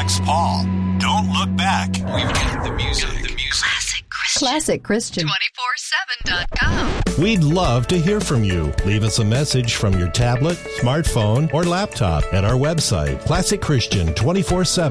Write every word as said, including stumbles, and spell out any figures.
Rex Paul. Don't look back. We've got the music. Got the music. Classic Christian. Classic Christian. two four seven dot com. We'd love to hear from you. Leave us a message from your tablet, smartphone, or laptop at our website, classic christian two four seven